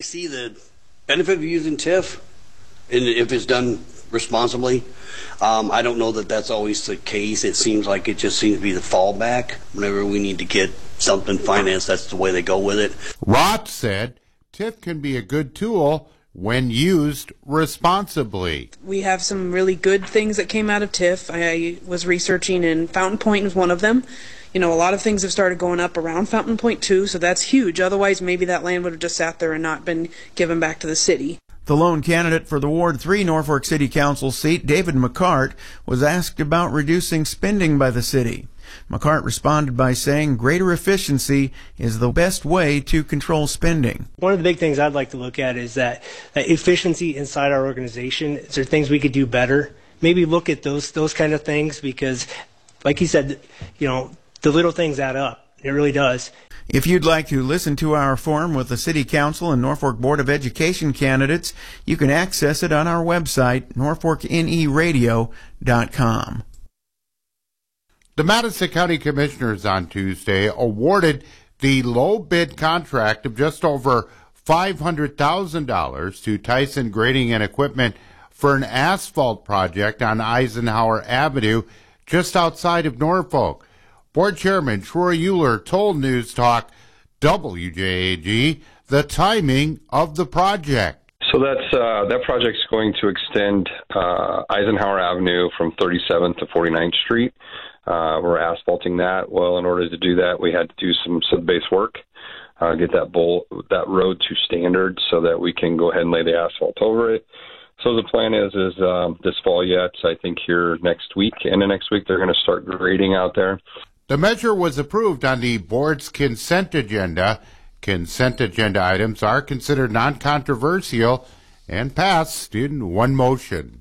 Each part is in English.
see the benefit of using TIF, and if it's done responsibly. I don't know that that's always the case. It seems like it just seems to be the fallback. Whenever we need to get something financed, that's the way they go with it. Roth said TIF can be a good tool when used responsibly. We have some really good things that came out of TIF. I was researching, and Fountain Point is one of them. You know, a lot of things have started going up around Fountain Point too, so that's huge. Otherwise, maybe that land would have just sat there and not been given back to the city. The lone candidate for the Ward 3 Norfolk City Council seat, David McCart, was asked about reducing spending by the city. McCart responded by saying greater efficiency is the best way to control spending. One of the big things I'd like to look at is that efficiency inside our organization. Is there things we could do better? Maybe look at those kind of things, because, like he said, you know, the little things add up. It really does. If you'd like to listen to our forum with the City Council and Norfolk Board of Education candidates, you can access it on our website, norfolkneradio.com. The Madison County Commissioners on Tuesday awarded the low bid contract of just over $500,000 to Tyson Grading and Equipment for an asphalt project on Eisenhower Avenue just outside of Norfolk. Board Chairman Troy Euler told News Talk WJAG the timing of the project. So that project's going to extend Eisenhower Avenue from 37th to 49th Street. We're asphalting that. Well, in order to do that, we had to do some sub-base work, get that road to standard so that we can go ahead and lay the asphalt over it. So the plan is this fall yet, I think here next week, and the next week they're going to start grading out there. The measure was approved on the board's consent agenda. Consent agenda items are considered non-controversial and passed in one motion.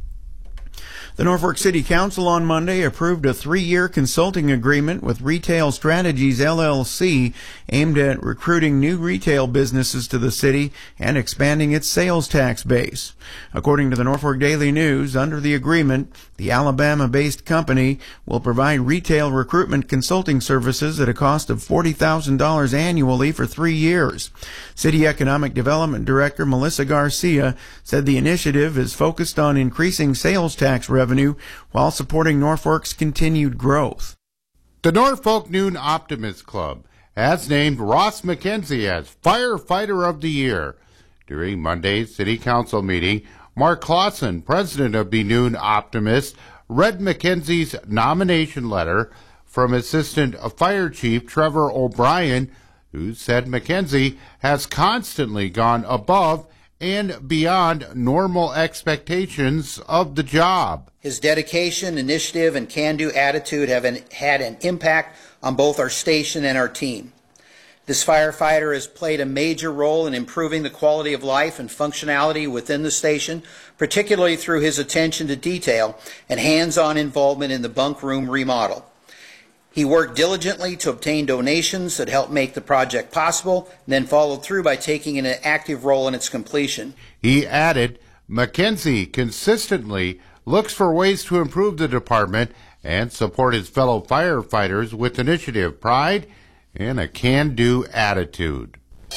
The Norfolk City Council on Monday approved a 3-year consulting agreement with Retail Strategies, LLC, aimed at recruiting new retail businesses to the city and expanding its sales tax base. According to the Norfolk Daily News, under the agreement, the Alabama-based company will provide retail recruitment consulting services at a cost of $40,000 annually for 3 years. City Economic Development Director Melissa Garcia said the initiative is focused on increasing sales tax revenue while supporting Norfolk's continued growth. The Norfolk Noon Optimist Club has named Ross McKenzie as Firefighter of the Year. During Monday's City Council meeting, Mark Clausen, president of the Noon Optimist, read McKenzie's nomination letter from Assistant Fire Chief Trevor O'Brien, who said McKenzie has constantly gone above and beyond normal expectations of the job. His dedication, initiative, and can-do attitude have had an impact on both our station and our team. This firefighter has played a major role in improving the quality of life and functionality within the station, particularly through his attention to detail and hands-on involvement in the bunk room remodel. He worked diligently to obtain donations that helped make the project possible, and then followed through by taking an active role in its completion. He added, McKenzie consistently looks for ways to improve the department and support his fellow firefighters with initiative, pride, and a can-do attitude.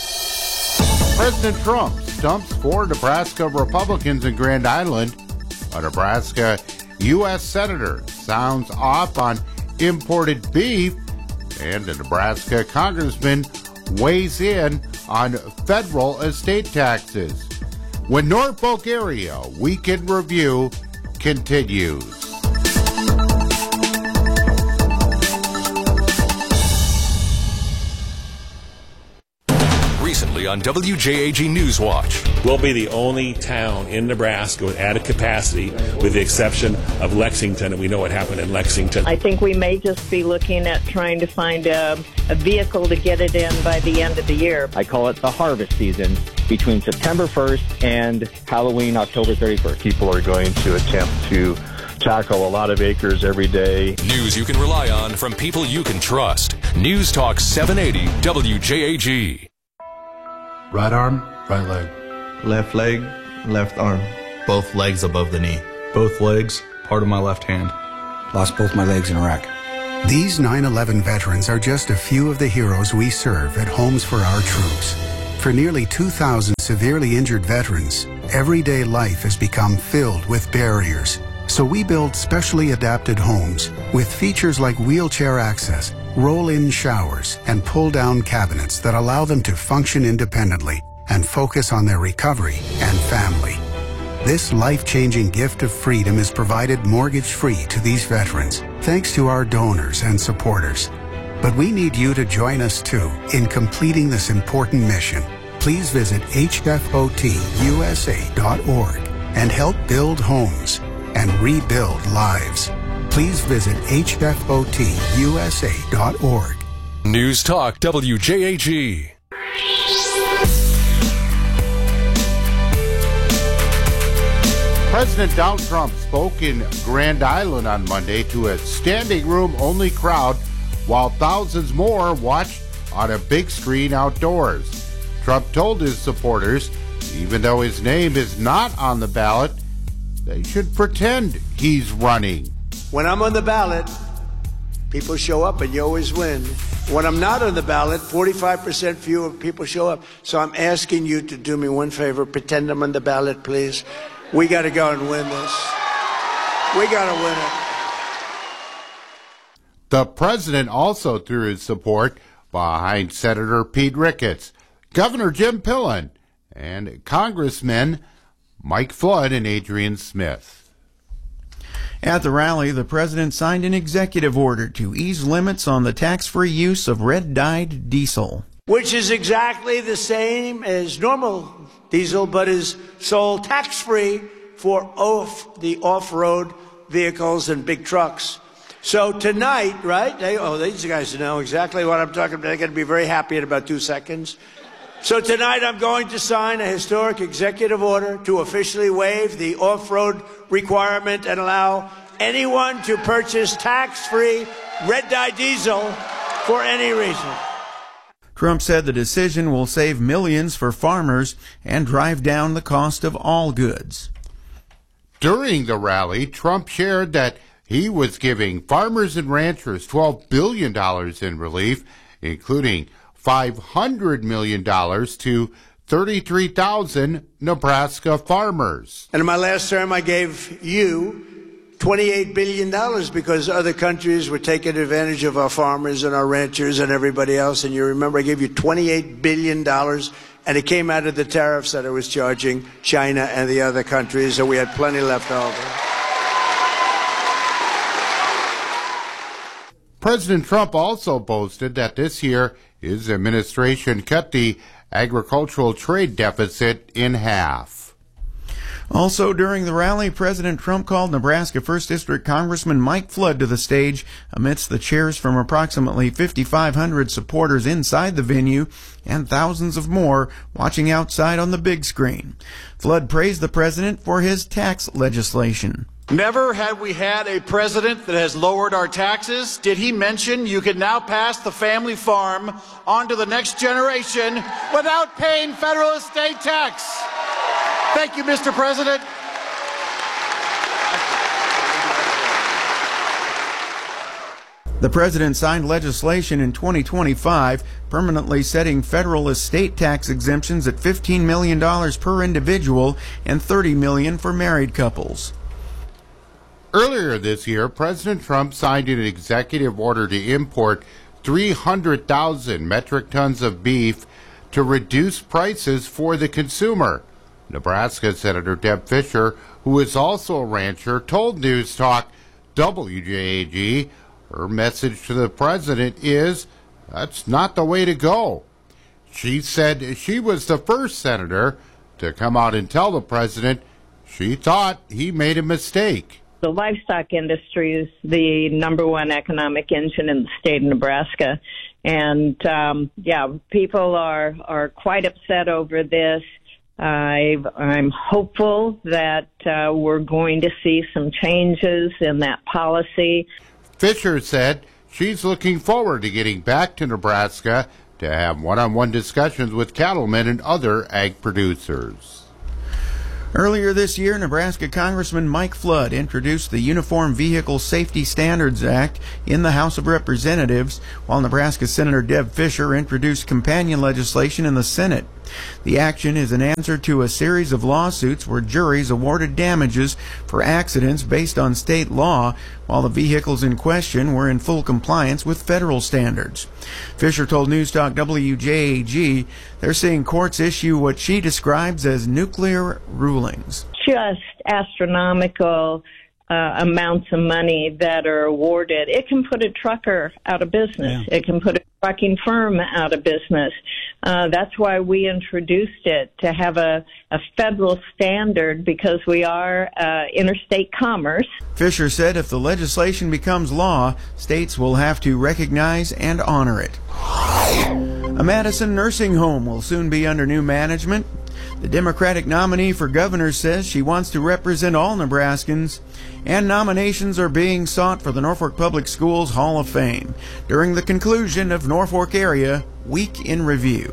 President Trump stumps 4 Nebraska Republicans in Grand Island. A Nebraska U.S. Senator sounds off on imported beef, and a Nebraska congressman weighs in on federal estate taxes. When Norfolk Area Weekend Review continues. Recently on WJAG News Watch. We'll be the only town in Nebraska with added capacity, with the exception of Lexington, and we know what happened in Lexington. I think we may just be looking at trying to find a vehicle to get it in by the end of the year. I call it the harvest season between September 1st and Halloween, October 31st. People are going to attempt to tackle a lot of acres every day. News you can rely on from people you can trust. News Talk 780 WJAG. Right arm, right leg. Left leg, left arm. Both legs above the knee. Both legs, part of my left hand. Lost both my legs in Iraq. These 9/11 veterans are just a few of the heroes we serve at Homes for Our Troops. For nearly 2,000 severely injured veterans, everyday life has become filled with barriers. So we build specially adapted homes with features like wheelchair access, roll-in showers, and pull-down cabinets that allow them to function independently and focus on their recovery and family. This life-changing gift of freedom is provided mortgage-free to these veterans, thanks to our donors and supporters. But we need you to join us too in completing this important mission. Please visit hfotusa.org and help build homes and rebuild lives. Please visit hfotusa.org. News Talk WJAG. President Donald Trump spoke in Grand Island on Monday to a standing room only crowd while thousands more watched on a big screen outdoors. Trump told his supporters, even though his name is not on the ballot, they should pretend he's running. When I'm on the ballot, people show up and you always win. When I'm not on the ballot, 45% fewer people show up. So I'm asking you to do me one favor, pretend I'm on the ballot, please. We got to go and win this. We got to win it. The president also threw his support behind Senator Pete Ricketts, Governor Jim Pillen, and Congressmen Mike Flood and Adrian Smith. At the rally, the president signed an executive order to ease limits on the tax-free use of red-dyed diesel, which is exactly the same as normal diesel, but is sold tax-free for the off-road vehicles and big trucks. So tonight, right? These guys know exactly what I'm talking about. They're going to be very happy in about 2 seconds. So tonight I'm going to sign a historic executive order to officially waive the off-road requirement and allow anyone to purchase tax-free red-dye diesel for any reason. Trump said the decision will save millions for farmers and drive down the cost of all goods. During the rally, Trump shared that he was giving farmers and ranchers $12 billion in relief, including $500 million to 33,000 Nebraska farmers. And in my last term, I gave you $28 billion because other countries were taking advantage of our farmers and our ranchers and everybody else. And you remember I gave you $28 billion, and it came out of the tariffs that I was charging China and the other countries, so we had plenty left over. President Trump also boasted that this year his administration cut the agricultural trade deficit in half. Also during the rally, President Trump called Nebraska 1st District Congressman Mike Flood to the stage amidst the cheers from approximately 5,500 supporters inside the venue and thousands of more watching outside on the big screen. Flood praised the president for his tax legislation. Never had we had a president that has lowered our taxes. Did he mention you can now pass the family farm on to the next generation without paying federal estate tax? Thank you, Mr. President. The president signed legislation in 2025 permanently setting federal estate tax exemptions at $15 million per individual and $30 million for married couples. Earlier this year, President Trump signed an executive order to import 300,000 metric tons of beef to reduce prices for the consumer. Nebraska Senator Deb Fischer, who is also a rancher, told News Talk WJAG her message to the president is that's not the way to go. She said she was the first senator to come out and tell the president she thought he made a mistake. The livestock industry is the number one economic engine in the state of Nebraska. And, people are quite upset over this. I'm hopeful that we're going to see some changes in that policy. Fischer said she's looking forward to getting back to Nebraska to have one-on-one discussions with cattlemen and other ag producers. Earlier this year, Nebraska Congressman Mike Flood introduced the Uniform Vehicle Safety Standards Act in the House of Representatives, while Nebraska Senator Deb Fischer introduced companion legislation in the Senate. The action is an answer to a series of lawsuits where juries awarded damages for accidents based on state law, while the vehicles in question were in full compliance with federal standards. Fisher told Newstalk WJAG they're seeing courts issue what she describes as nuclear rulings. Just astronomical amounts of money that are awarded. It can put a trucker out of business. Yeah. It can put a trucking firm out of business. That's why we introduced it, to have a federal standard, because we are interstate commerce. Fisher said if the legislation becomes law, states will have to recognize and honor it. A Madison nursing home will soon be under new management. The Democratic nominee for governor says she wants to represent all Nebraskans, and nominations are being sought for the Norfolk Public Schools Hall of Fame during the conclusion of Norfolk Area Week in Review.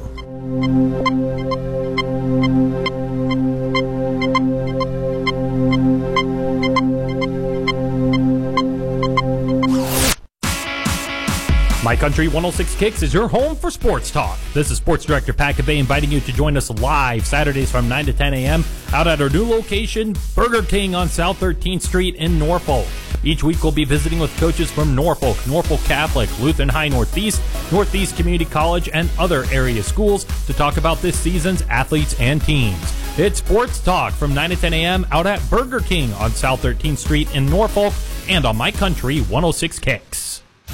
My Country 106 Kicks is your home for sports talk. This is Sports Director Pat Cabay inviting you to join us live Saturdays from 9 to 10 a.m. out at our new location, Burger King on South 13th Street in Norfolk. Each week we'll be visiting with coaches from Norfolk, Norfolk Catholic, Lutheran High Northeast, Northeast Community College, and other area schools to talk about this season's athletes and teams. It's Sports Talk from 9 to 10 a.m. out at Burger King on South 13th Street in Norfolk and on My Country 106 Kicks.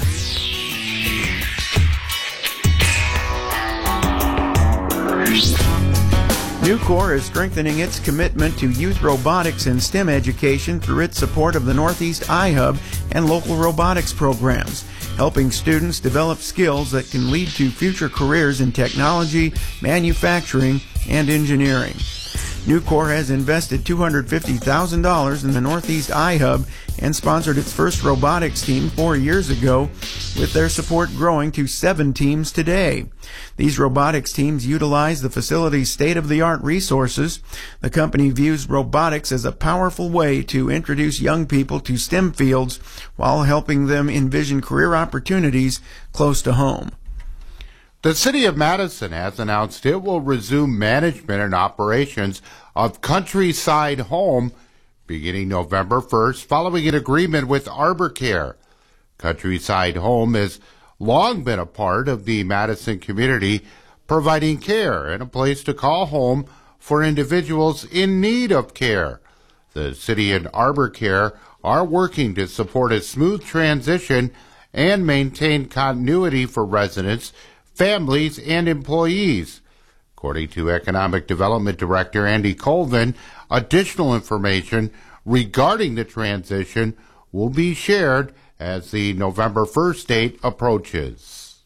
Nucor is strengthening its commitment to youth robotics and STEM education through its support of the Northeast iHub and local robotics programs, helping students develop skills that can lead to future careers in technology, manufacturing, and engineering. Nucor has invested $250,000 in the Northeast iHub and sponsored its first robotics team 4 years ago, with their support growing to 7 teams today. These robotics teams utilize the facility's state-of-the-art resources. The company views robotics as a powerful way to introduce young people to STEM fields while helping them envision career opportunities close to home. The City of Madison has announced it will resume management and operations of Countryside Home beginning November 1st, following an agreement with ArborCare. Countryside Home has long been a part of the Madison community, providing care and a place to call home for individuals in need of care. The city and ArborCare are working to support a smooth transition and maintain continuity for residents, families, and employees. According to Economic Development Director Andy Colvin, additional information regarding the transition will be shared as the November 1st date approaches.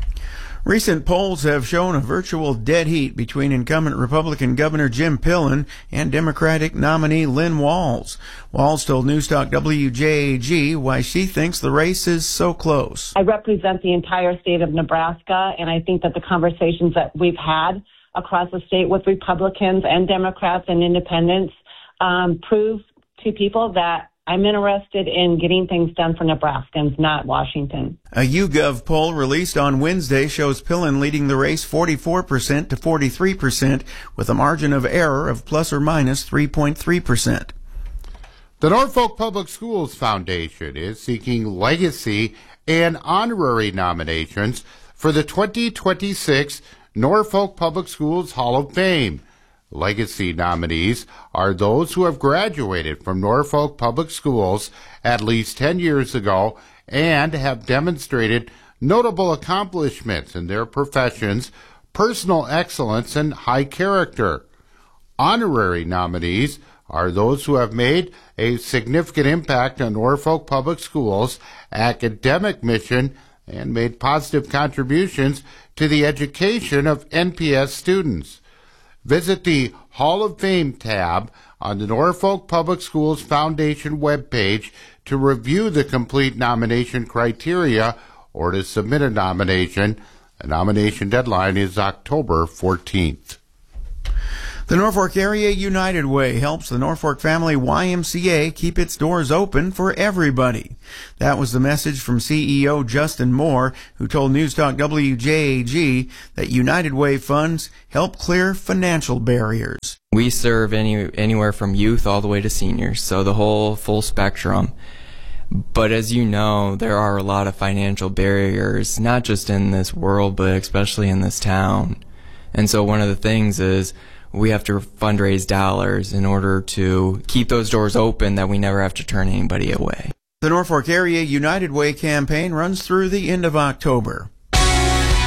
Recent polls have shown a virtual dead heat between incumbent Republican Governor Jim Pillen and Democratic nominee Lynn Walls. Walls told Newstalk WJAG why she thinks the race is so close. I represent the entire state of Nebraska, and I think that the conversations that we've had across the state with Republicans and Democrats and independents prove to people that I'm interested in getting things done for Nebraskans, not Washington. A YouGov poll released on Wednesday shows Pillen leading the race 44% to 43%, with a margin of error of plus or minus 3.3%. The Norfolk Public Schools Foundation is seeking legacy and honorary nominations for the 2026 Norfolk Public Schools Hall of Fame. Legacy nominees are those who have graduated from Norfolk Public Schools at least 10 years ago and have demonstrated notable accomplishments in their professions, personal excellence, and high character. Honorary nominees are those who have made a significant impact on Norfolk Public Schools' academic mission and made positive contributions to the education of NPS students. Visit the Hall of Fame tab on the Norfolk Public Schools Foundation webpage to review the complete nomination criteria or to submit a nomination. The nomination deadline is October 14th. The Norfolk Area United Way helps the Norfolk Family YMCA keep its doors open for everybody. That was the message from CEO Justin Moore, who told Newstalk WJAG that United Way funds help clear financial barriers. We serve anywhere from youth all the way to seniors, so the whole full spectrum. But as you know, there are a lot of financial barriers, not just in this world, but especially in this town. And so one of the things is we have to fundraise dollars in order to keep those doors open, that we never have to turn anybody away. The Norfolk Area United Way campaign runs through the end of October.